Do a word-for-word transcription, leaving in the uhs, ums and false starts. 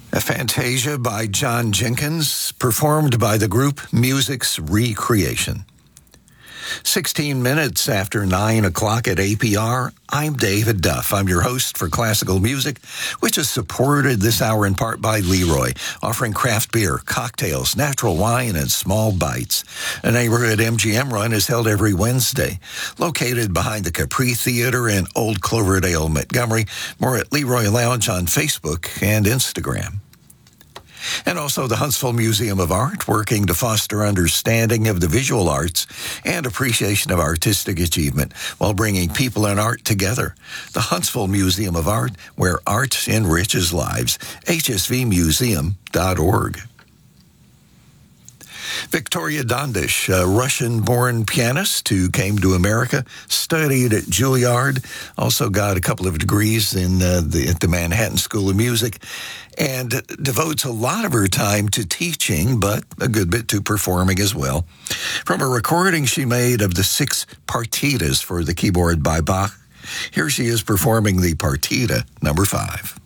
A Fantasia by John Jenkins, performed by the group Music's Recreation. sixteen minutes after nine o'clock at A P R, I'm David Duff. I'm your host for Classical Music, which is supported this hour in part by Leroy, offering craft beer, cocktails, natural wine, and small bites. A neighborhood M G M run is held every Wednesday, located behind the Capri Theater in Old Cloverdale, Montgomery. More at Leroy Lounge on Facebook and Instagram. And also the Huntsville Museum of Art, working to foster understanding of the visual arts and appreciation of artistic achievement while bringing people and art together. The Huntsville Museum of Art, where art enriches lives. H S V museum dot org. Victoria Dondish, a Russian-born pianist who came to America, studied at Juilliard, also got a couple of degrees in uh, the, at the Manhattan School of Music, and devotes a lot of her time to teaching, but a good bit to performing as well. From a recording she made of the six partitas for the keyboard by Bach, here she is performing the partita number five.